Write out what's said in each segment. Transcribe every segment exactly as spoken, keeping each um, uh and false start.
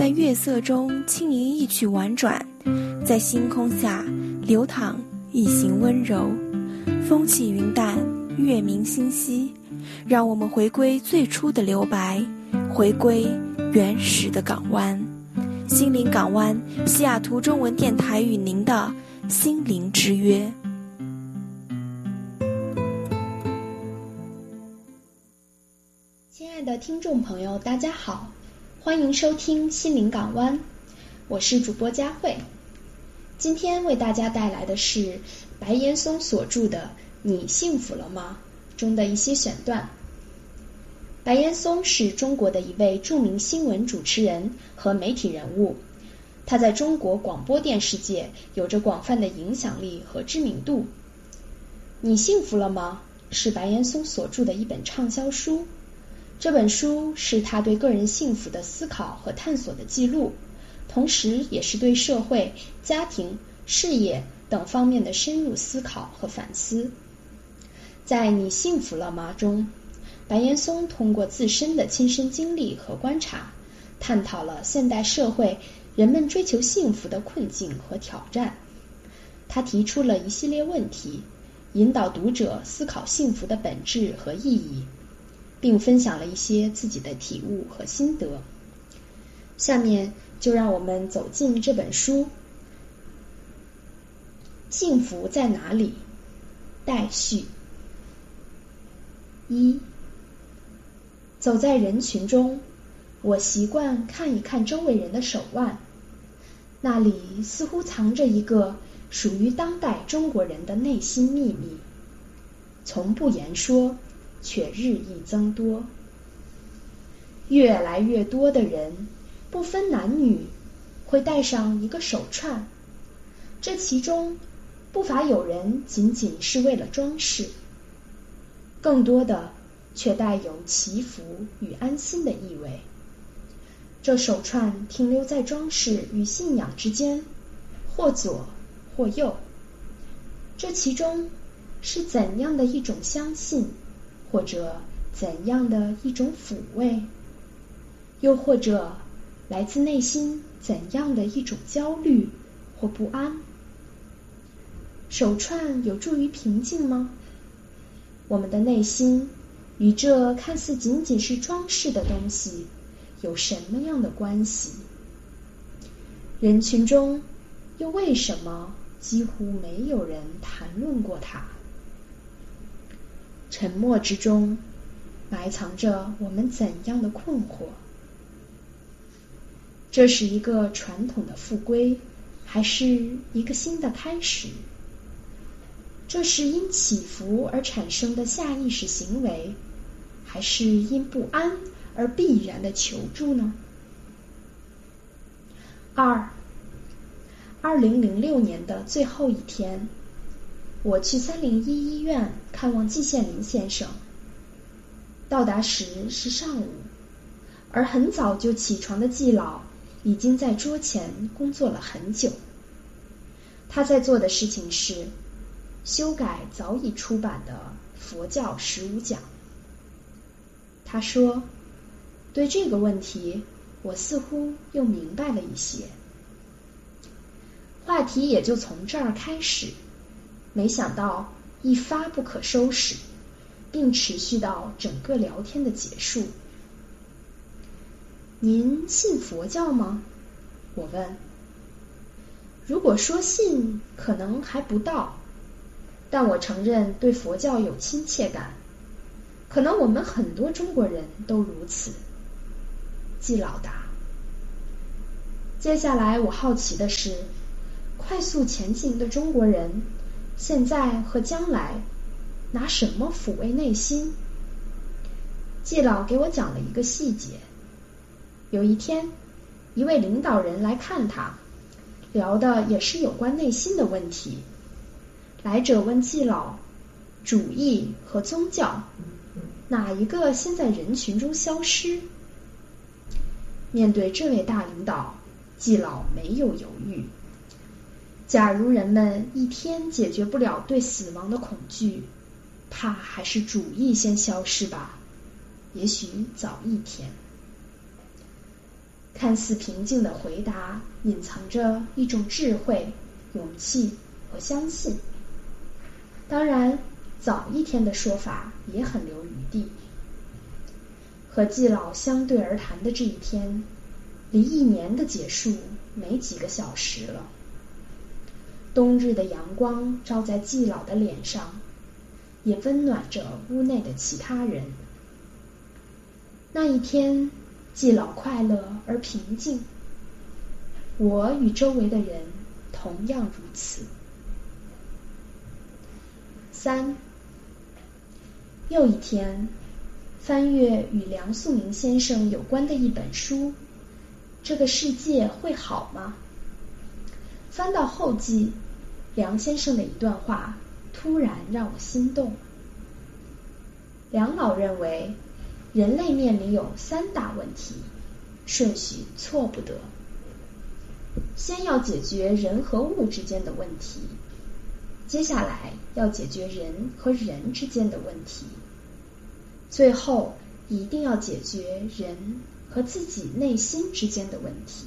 在月色中轻吟一曲婉转，在星空下流淌一行温柔。风起云淡，月明星稀，让我们回归最初的留白，回归原始的港湾。心灵港湾，西雅图中文电台与您的心灵之约。 亲爱的听众朋友，大家好，欢迎收听心灵港湾，我是主播佳慧。今天为大家带来的是白岩松所著的《你幸福了吗》中的一些选段。白岩松是中国的一位著名新闻主持人和媒体人物，他在中国广播电视界有着广泛的影响力和知名度。《你幸福了吗》是白岩松所著的一本畅销书，这本书是他对个人幸福的思考和探索的记录，同时也是对社会、家庭、事业等方面的深入思考和反思。在《你幸福了吗》中，白岩松通过自身的亲身经历和观察，探讨了现代社会人们追求幸福的困境和挑战。他提出了一系列问题，引导读者思考幸福的本质和意义，并分享了一些自己的体悟和心得。下面就让我们走进这本书。幸福在哪里？待续。一，走在人群中，我习惯看一看周围人的手腕，那里似乎藏着一个属于当代中国人的内心秘密，从不言说，却日益增多。越来越多的人，不分男女，会戴上一个手串，这其中不乏有人仅仅是为了装饰，更多的却带有祈福与安心的意味。这手串停留在装饰与信仰之间，或左或右，这其中是怎样的一种相信，或者怎样的一种抚慰，又或者来自内心怎样的一种焦虑或不安？手串有助于平静吗？我们的内心与这看似仅仅是装饰的东西有什么样的关系？人群中又为什么几乎没有人谈论过它？沉默之中埋藏着我们怎样的困惑？这是一个传统的复归，还是一个新的开始？这是因起伏而产生的下意识行为，还是因不安而必然的求助呢？二，二零零六年的最后一天，我去三零一医院看望季羡林先生。到达时是上午，而很早就起床的季老已经在桌前工作了很久。他在做的事情是修改早已出版的佛教十五讲。他说，对这个问题我似乎又明白了一些。话题也就从这儿开始，没想到一发不可收拾，并持续到整个聊天的结束。您信佛教吗？我问。如果说信，可能还不到，但我承认对佛教有亲切感，可能我们很多中国人都如此。季老答。接下来我好奇的是，快速前进的中国人，现在和将来拿什么抚慰内心？季老给我讲了一个细节。有一天，一位领导人来看他，聊的也是有关内心的问题。来者问季老，主义和宗教，哪一个先在人群中消失？面对这位大领导，季老没有犹豫。假如人们一天解决不了对死亡的恐惧，怕还是主义先消失吧，也许早一天。 看似平静的回答隐藏着一种智慧、勇气和相信。当然，早一天的说法也很留余地。和季老相对而谈的这一天，离一年的结束没几个小时了。冬日的阳光照在季老的脸上，也温暖着屋内的其他人。那一天，季老快乐而平静，我与周围的人同样如此。三，又一天，翻阅与梁漱溟先生有关的一本书，这个世界会好吗？翻到后记，梁先生的一段话突然让我心动。梁老认为，人类面临有三大问题，顺序错不得。先要解决人和物之间的问题，接下来要解决人和人之间的问题，最后一定要解决人和自己内心之间的问题。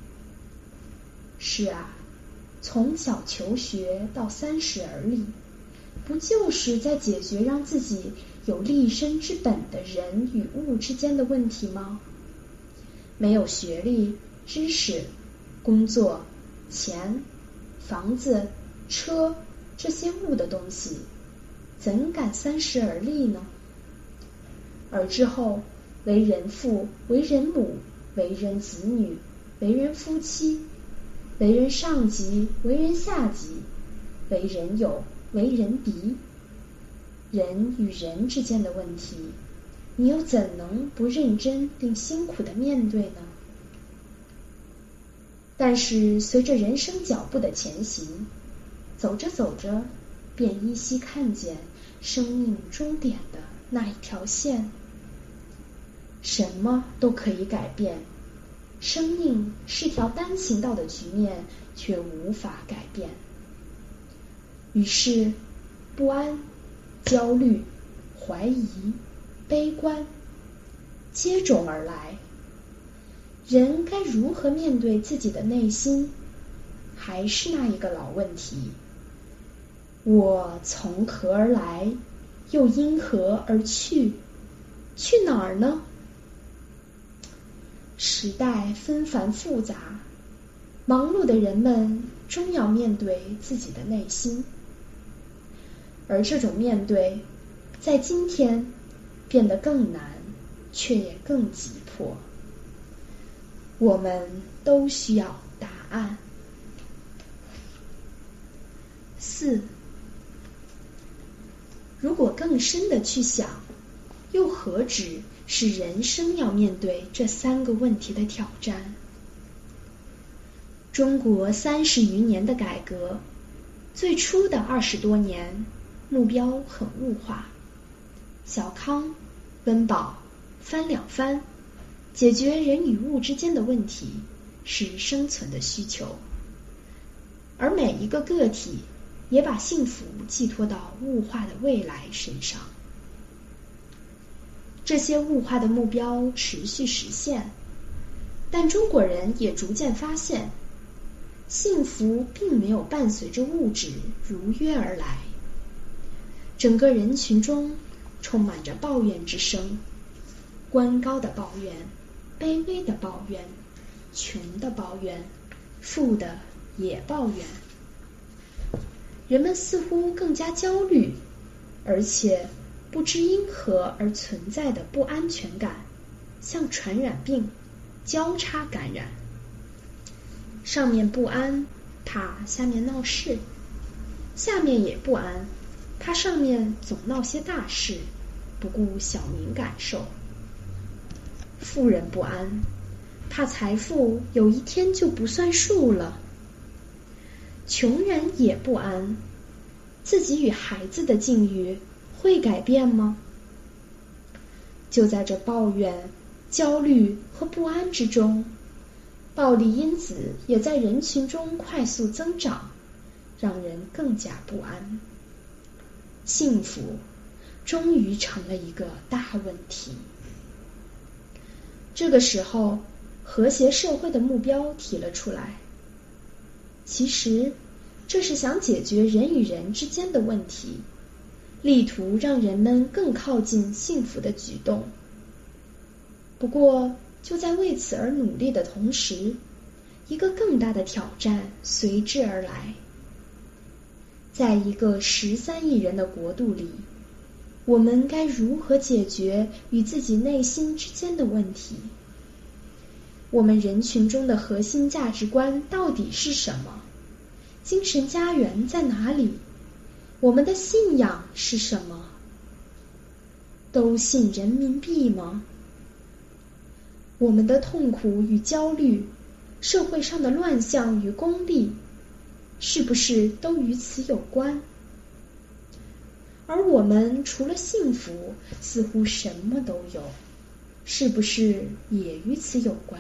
是啊，从小求学到三十而立，不就是在解决让自己有立身之本的人与物之间的问题吗？没有学历、知识、工作、钱、房子、车这些物的东西，怎敢三十而立呢？而之后，为人父、为人母、为人子女、为人夫妻、为人上级、为人下级、为人友、为人敌，人与人之间的问题，你又怎能不认真并辛苦地面对呢？但是随着人生脚步的前行，走着走着，便依稀看见生命终点的那一条线。什么都可以改变，生命是条单行道的局面，却无法改变。于是，不安、焦虑、怀疑、悲观接踵而来。人该如何面对自己的内心？还是那一个老问题：我从何而来，又因何而去？去哪儿呢？时代纷繁复杂，忙碌的人们终要面对自己的内心，而这种面对，在今天变得更难，却也更急迫。我们都需要答案。四，如果更深的去想，又何止是人生要面对这三个问题的挑战？中国三十余年的改革，最初的二十多年，目标很物化，小康、温饱、翻两番，解决人与物之间的问题是生存的需求，而每一个个体也把幸福寄托到物化的未来身上。这些物化的目标持续实现，但中国人也逐渐发现，幸福并没有伴随着物质如约而来。整个人群中充满着抱怨之声，官高的抱怨，卑微的抱怨，穷的抱怨，富的也抱怨。人们似乎更加焦虑，而且不知因何而存在的不安全感，像传染病交叉感染。上面不安，怕下面闹事；下面也不安，怕上面总闹些大事，不顾小民感受。富人不安，怕财富有一天就不算数了；穷人也不安，自己与孩子的境遇会改变吗？就在这抱怨、焦虑和不安之中，暴力因子也在人群中快速增长，让人更加不安。幸福终于成了一个大问题。这个时候， 和谐社会的目标提了出来。其实，这是想解决人与人之间的问题，力图让人们更靠近幸福的举动。不过，就在为此而努力的同时，一个更大的挑战随之而来。在一个十三亿人的国度里，我们该如何解决与自己内心之间的问题？我们人群中的核心价值观到底是什么？精神家园在哪里？我们的信仰是什么？都信人民币吗？我们的痛苦与焦虑，社会上的乱象与功利，是不是都与此有关？而我们除了幸福，似乎什么都有，是不是也与此有关？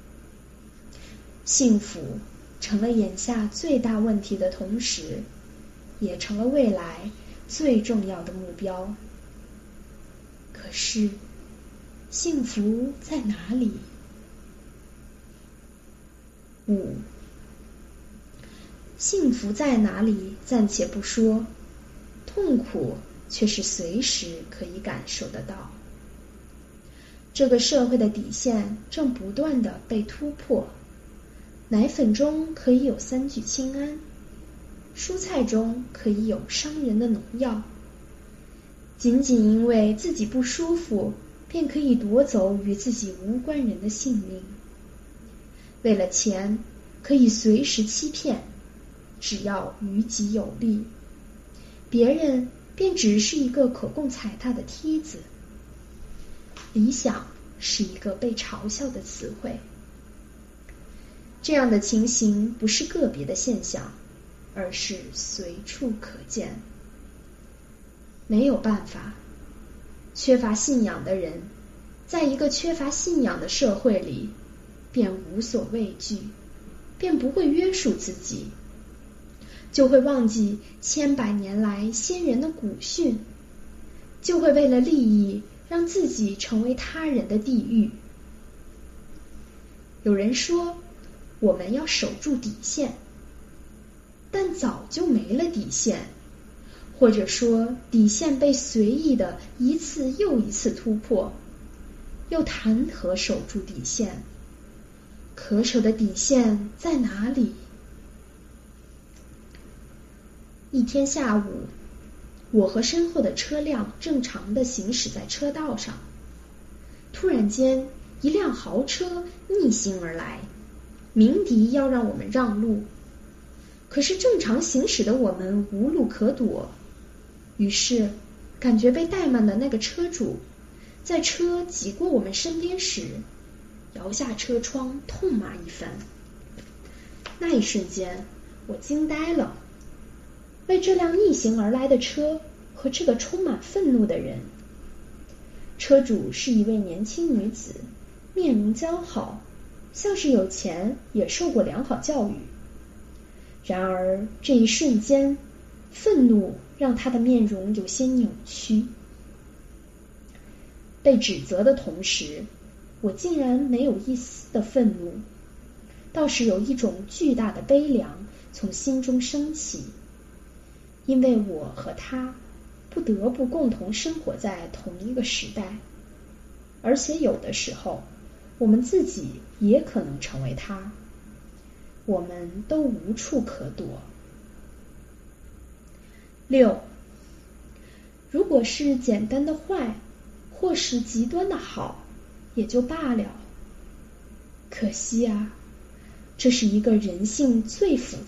幸福成了眼下最大问题的同时，也成了未来最重要的目标。可是，幸福在哪里？五，幸福在哪里暂且不说，痛苦却是随时可以感受得到。这个社会的底线正不断地被突破，奶粉中可以有三聚氰胺，蔬菜中可以有伤人的农药。仅仅因为自己不舒服，便可以夺走与自己无关人的性命。为了钱，可以随时欺骗，只要于己有利，别人便只是一个可供踩踏的梯子。理想是一个被嘲笑的词汇。这样的情形不是个别的现象，而是随处可见。没有办法，缺乏信仰的人，在一个缺乏信仰的社会里，便无所畏惧，便不会约束自己，就会忘记千百年来先人的古训，就会为了利益让自己成为他人的地狱。有人说，我们要守住底线，但早就没了底线，或者说底线被随意的一次又一次突破，又谈何守住底线？可守的底线在哪里？一天下午，我和身后的车辆正常地行驶在车道上，突然间，一辆豪车逆行而来，鸣笛要让我们让路。可是正常行驶的我们无路可躲，于是感觉被怠慢的那个车主，在车挤过我们身边时，摇下车窗痛骂一番。那一瞬间，我惊呆了。为这辆逆行而来的车和这个充满愤怒的人。车主是一位年轻女子，面容姣好，像是有钱，也受过良好教育。然而这一瞬间，愤怒让她的面容有些扭曲。被指责的同时，我竟然没有一丝的愤怒，倒是有一种巨大的悲凉从心中升起，因为我和他不得不共同生活在同一个时代，而且有的时候我们自己也可能成为他，我们都无处可躲。六，如果是简单的坏，或是极端的好，也就罢了。可惜啊，这是一个人性最复